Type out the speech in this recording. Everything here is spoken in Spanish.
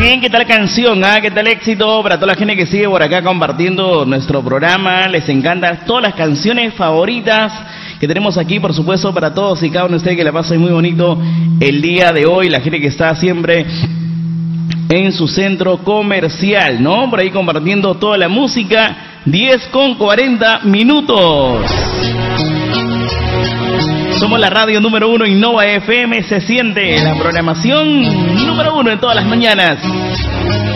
bien, ¿qué tal canción? ¿Qué tal éxito para toda la gente que sigue por acá compartiendo nuestro programa? Les encantan todas las canciones favoritas que tenemos aquí, por supuesto, para todos y cada uno de ustedes, que la pasen muy bonito el día de hoy. La gente que está siempre en su centro comercial, ¿no? Por ahí compartiendo toda la música. 10:40 minutos. Somos la radio número 1 Innova FM. Se siente la programación número 1 en todas las mañanas.